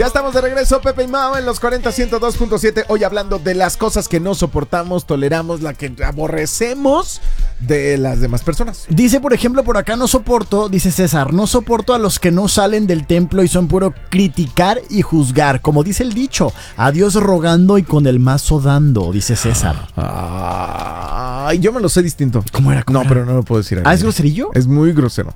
Ya estamos de regreso, Pepe y Mao, en los 40 102.7. Hoy hablando de las cosas que no soportamos, toleramos, la que aborrecemos de las demás personas. Dice, por ejemplo, por acá no soporto, dice César, no soporto a los que no salen del templo y son puro criticar y juzgar. Como dice el dicho, a Dios rogando y con el mazo dando, dice César. Ay, yo me lo sé distinto. ¿Cómo era? No, pero no lo puedo decir. ¿Ah, es groserillo? Es muy grosero.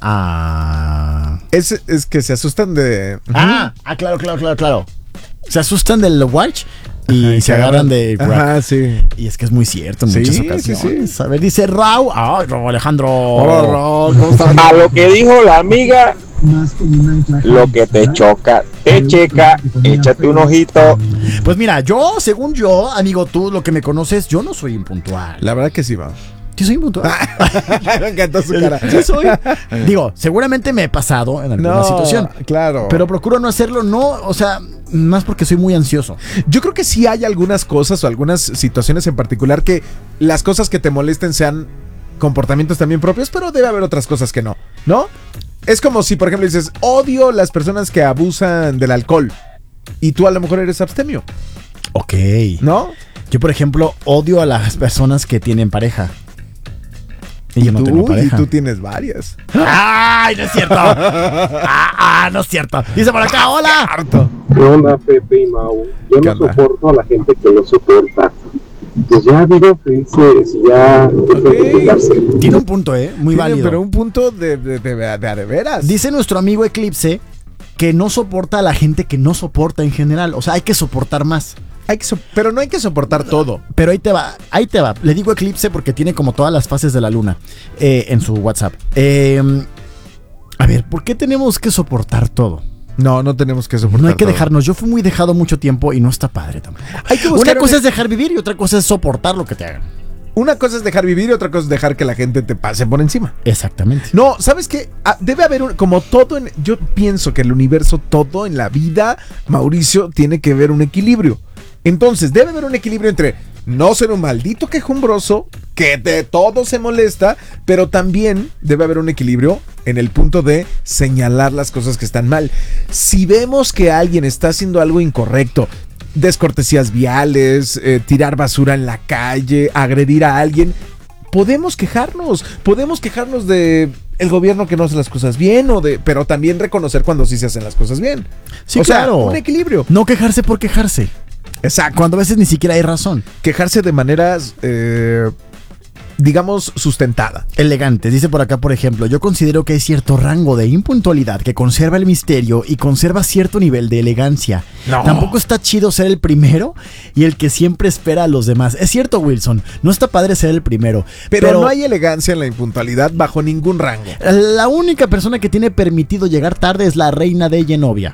Es que se asustan de... Claro. Se asustan del watch y se agarran de... Ajá, sí. Y es que es muy cierto en muchas ocasiones. Sí. A ver, dice Raúl. Ay, Raúl Alejandro. Hola, Raúl, ¿cómo estás? A lo que dijo la amiga, lo que te choca, te checa, échate un ojito. Pues mira, según yo, amigo, tú lo que me conoces, yo no soy impuntual. La verdad que sí, va. Sí soy impuntual. Me encantó su cara. Sí soy. Digo, seguramente me he pasado en alguna situación. Claro. Pero procuro no hacerlo, más porque soy muy ansioso. Yo creo que sí hay algunas cosas o algunas situaciones en particular que las cosas que te molesten sean comportamientos también propios, pero debe haber otras cosas que no, ¿no? Es como si, por ejemplo, dices, odio las personas que abusan del alcohol y tú a lo mejor eres abstemio. Ok. ¿No? Yo, por ejemplo, odio a las personas que tienen pareja. Y yo no tengo pareja. Y tú tienes varias. ¡Ay, no es cierto! No es cierto. Dice por acá, hola. ¿Qué onda, Pepe y Mau? Yo no soporto a la gente que no soporta. Pues ya viven felices, ya... Tiene un punto, muy válido. Pero un punto de veras. Dice nuestro amigo Eclipse que no soporta a la gente que no soporta en general. O sea, hay que soportar más. Pero no hay que soportar todo. Pero ahí te va. Le digo Eclipse porque tiene como todas las fases de la luna en su WhatsApp. A ver, ¿por qué tenemos que soportar todo? No tenemos que soportar. No hay que todo. dejarnos. Yo fui muy dejado mucho tiempo y no está padre tampoco. Una cosa es dejar vivir y otra cosa es soportar lo que te hagan. Una cosa es dejar vivir y otra cosa es dejar que la gente te pase por encima. Exactamente. No, ¿sabes qué? Debe haber como todo yo pienso que el universo, todo en la vida, Mauricio, tiene que haber un equilibrio. Entonces, debe haber un equilibrio entre no ser un maldito quejumbroso, que de todo se molesta, pero también debe haber un equilibrio en el punto de señalar las cosas que están mal. Si vemos que alguien está haciendo algo incorrecto, descortesías viales, tirar basura en la calle, agredir a alguien, podemos quejarnos de el gobierno que no hace las cosas bien, pero también reconocer cuando sí se hacen las cosas bien. Sí, claro. Un equilibrio. No quejarse por quejarse. Exacto. Cuando a veces ni siquiera hay razón. Quejarse de maneras, digamos, sustentada. Elegante. Dice por acá, por ejemplo, yo considero que hay cierto rango de impuntualidad que conserva el misterio y conserva cierto nivel de elegancia. No. Tampoco está chido ser el primero y el que siempre espera a los demás. Es cierto, Wilson, no está padre ser el primero. Pero no hay elegancia en la impuntualidad bajo ningún rango. La única persona que tiene permitido llegar tarde es la reina de Genovia.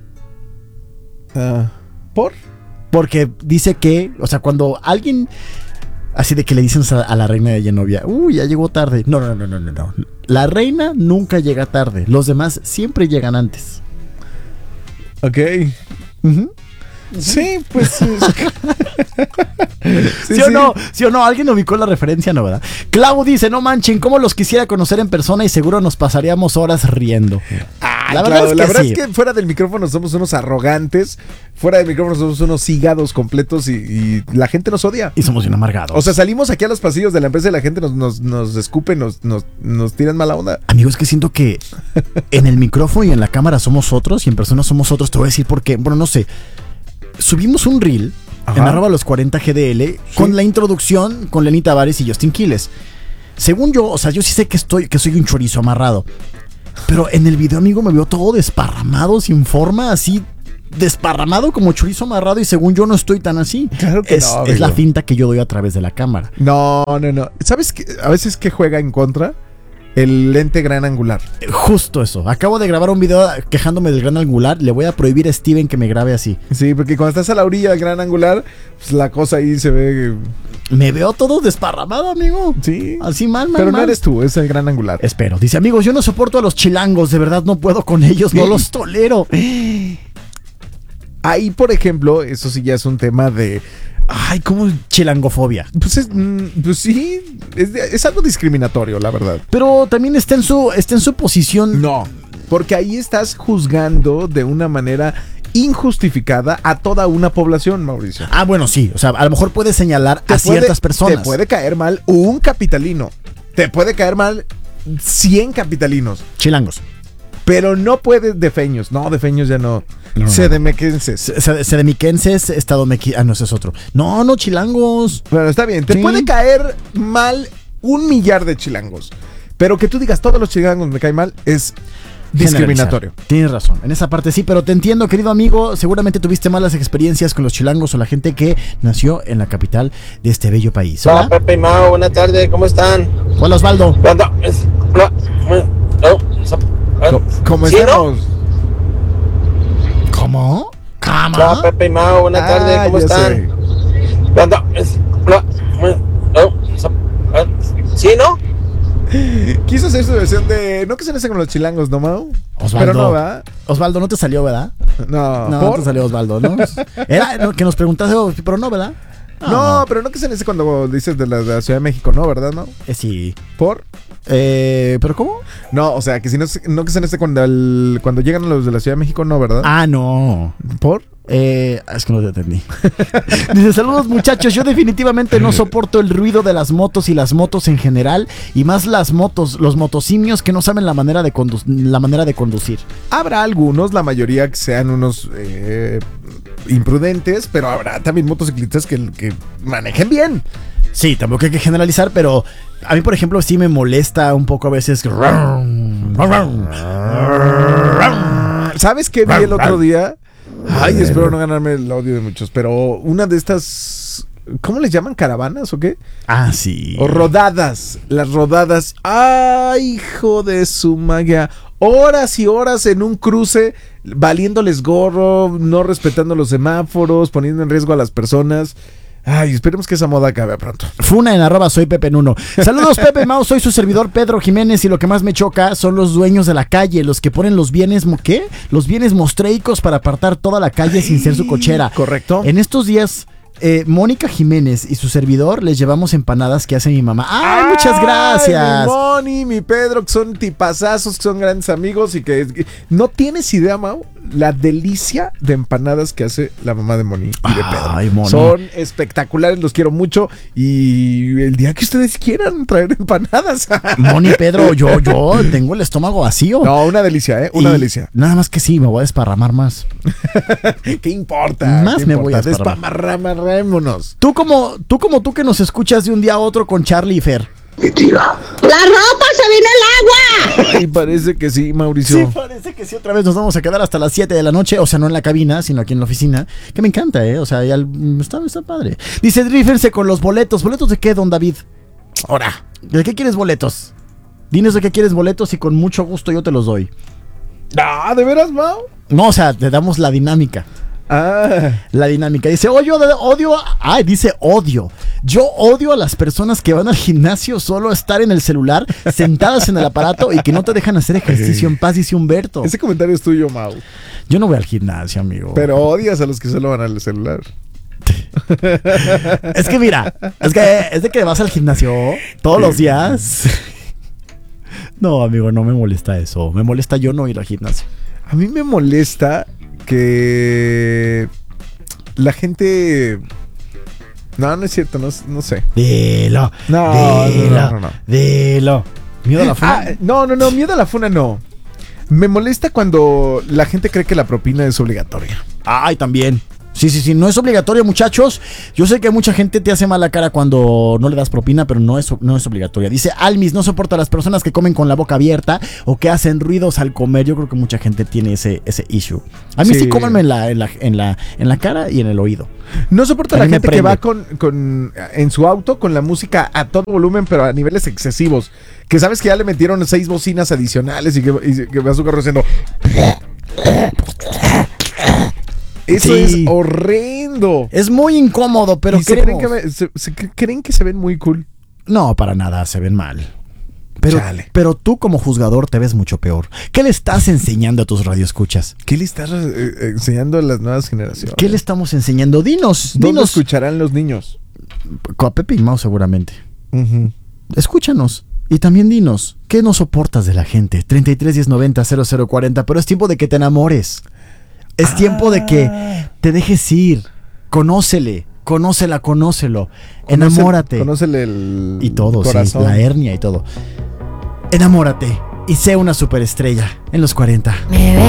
¿Por? Porque dice que, o sea, cuando alguien... Así de que le dicen a la reina de Genovia, ya llegó tarde. No. La reina nunca llega tarde. Los demás siempre llegan antes. Ok. Uh-huh. Sí, pues sí. ¿Sí o no? Alguien ubicó la referencia, ¿no, verdad? Clau dice, no manchen, cómo los quisiera conocer en persona y seguro nos pasaríamos horas riendo. La verdad es que fuera del micrófono somos unos arrogantes, fuera del micrófono somos unos hígados completos y la gente nos odia. Y somos bien amargados. O sea, salimos aquí a los pasillos de la empresa y la gente nos escupe, nos tiran mala onda. Amigos, que siento que en el micrófono y en la cámara somos otros y en persona somos otros. Te voy a decir por qué. Bueno, no sé. Subimos un reel en @los40GDL con la introducción con Lenny Tavares y Justin Quiles. Según yo, o sea, yo sí sé que soy un chorizo amarrado. Pero en el video, amigo, me veo todo desparramado, sin forma, así desparramado como chorizo amarrado y según yo no estoy tan así. Claro que no, es la finta que yo doy a través de la cámara. No. ¿Sabes qué? A veces que juega en contra el lente gran angular. Justo eso. Acabo de grabar un video quejándome del gran angular. Le voy a prohibir a Steven que me grabe así. Sí, porque cuando estás a la orilla del gran angular, pues la cosa ahí se ve... Me veo todo desparramado, amigo. Sí. Así mal. Pero no eres tú, es el gran angular. Espero. Dice, amigos, yo no soporto a los chilangos. De verdad no puedo con ellos. No los tolero. Ahí, por ejemplo, eso sí ya es un tema de... Ay, ¿cómo chilangofobia? Pues sí, es algo discriminatorio, la verdad. Pero también está en su posición. No, porque ahí estás juzgando de una manera injustificada a toda una población, Mauricio. Ah, bueno, sí. O sea, a lo mejor puedes señalar a ciertas personas. Te puede caer mal un capitalino. Te puede caer mal 100 capitalinos. Chilangos. Pero no puedes defeños. No, defeños ya no. Sedemequenses. Sedemiquenses, no, ese es otro. No, chilangos. Bueno, está bien. Te puede caer mal 1 millar de chilangos. Pero que tú digas todos los chilangos me caen mal es discriminatorio. Tienes razón, en esa parte sí, pero te entiendo, querido amigo. Seguramente tuviste malas experiencias con los chilangos o la gente que nació en la capital de este bello país. Hola, Pepe y Mau, buena tarde, ¿cómo están? Hola, Osvaldo. ¿Cómo ¿Sí, estamos? ¿no? ¿Cómo? Hola, Pepe y Mau, buena tarde, ¿cómo están? ¿Sí, no? Quiso hacer su versión de... No que se le hace con los chilangos, ¿no, Mau? Osvaldo. Pero no, ¿verdad? Osvaldo, no te salió, ¿verdad? No te salió Osvaldo, ¿no? Era que nos preguntaste, pero no, ¿verdad? No, pero no que se le hace cuando dices de la Ciudad de México, ¿no? ¿Verdad, no? Sí. ¿Por? ¿Pero cómo? No, o sea, que si no que se le hace cuando llegan los de la Ciudad de México, ¿no? ¿Verdad? Ah, no. ¿Por? Es que no te entendí. Dice, saludos muchachos, yo definitivamente no soporto el ruido de las motos y las motos en general, y más los motosimios que no saben la manera de conducir. Habrá algunos, la mayoría que sean unos imprudentes, pero habrá también motociclistas que manejen bien. Sí, tampoco hay que generalizar, pero a mí, por ejemplo, sí me molesta un poco a veces. ¿Sabes qué vi el otro día? Ay, espero no ganarme el odio de muchos, pero una de estas, ¿cómo les llaman? ¿Caravanas o qué? Ah, sí. O rodadas, las rodadas. ¡Ay, hijo de su magia! Horas y horas en un cruce, valiéndoles gorro, no respetando los semáforos, poniendo en riesgo a las personas. Ay, esperemos que esa moda acabe pronto. Funa en @soy Pepe Nuno. Saludos, Pepe Mau, soy su servidor Pedro Jiménez, y lo que más me choca son los dueños de la calle, los que ponen los bienes, ¿qué? Los bienes mostreicos para apartar toda la calle sin ser su cochera. Correcto. En estos días, Mónica Jiménez y su servidor les llevamos empanadas que hace mi mamá. ¡Ay, muchas gracias! Mi Moni, mi Pedro, que son tipazazos, que son grandes amigos y que no tienes idea, Mau, la delicia de empanadas que hace la mamá de Moni y de Pedro. Ay, Moni. Son espectaculares, los quiero mucho, y el día que ustedes quieran traer empanadas. Moni, Pedro, yo tengo el estómago vacío. No, una delicia, una delicia. Nada más que sí, me voy a desparramar más. ¿Qué importa? Más me voy a desparramémonos. Tú como tú que nos escuchas de un día a otro con Charlie y Fer. Mentira. ¡La ropa se vino el agua! Ay, parece que sí, Mauricio. Sí, parece que sí. Otra vez nos vamos a quedar hasta las 7 de la noche. O sea, no en la cabina, sino aquí en la oficina. Que me encanta, O sea, está padre. Dice, rífense con los boletos. ¿Boletos de qué, don David? Ahora, ¿de qué quieres boletos? Dinos de qué quieres boletos y con mucho gusto yo te los doy. Ah, ¿de veras, Mau? No, o sea, te damos la dinámica. La dinámica. Dice, dice odio. Yo odio a las personas que van al gimnasio solo a estar en el celular, sentadas en el aparato y que no te dejan hacer ejercicio en paz, dice Humberto. Ese comentario es tuyo, Mau. Yo no voy al gimnasio, amigo. Pero odias a los que solo van al celular. Es que mira, es de que vas al gimnasio todos los días. No, amigo, no me molesta eso. Me molesta yo no ir al gimnasio. A mí me molesta que la gente... No es cierto, no sé. Dilo. No. Dilo. ¿Miedo a la funa? No, miedo a la funa no. Me molesta cuando la gente cree que la propina es obligatoria. Ay, también. Sí, no es obligatorio, muchachos. Yo sé que mucha gente te hace mala cara cuando no le das propina, pero no es obligatoria. Dice Almis, no soporta a las personas que comen con la boca abierta o que hacen ruidos al comer. Yo creo que mucha gente tiene ese issue. A mí sí cómanme en la cara y en el oído. No soporta a la gente que va en su auto con la música a todo volumen, pero a niveles excesivos. Que sabes que ya le metieron 6 bocinas adicionales y que va su carro haciendo... Eso es horrendo. Es muy incómodo, pero creen que se ven muy cool. No, para nada, se ven mal. Pero tú como juzgador te ves mucho peor. ¿Qué le estás enseñando a tus radioescuchas? ¿Qué le estás enseñando a las nuevas generaciones? ¿Qué le estamos enseñando? Dinos. ¿Dónde escucharán los niños? Con Pepe y Mau seguramente. Escúchanos. Y también dinos, ¿qué no soportas de la gente? 33 10 90 0040, pero es tiempo de que te enamores. Es tiempo de que te dejes ir. Conócelo. Enamórate. Conócele el y todo, corazón. sí, la hernia y todo. Enamórate y sé una superestrella en los 40. Me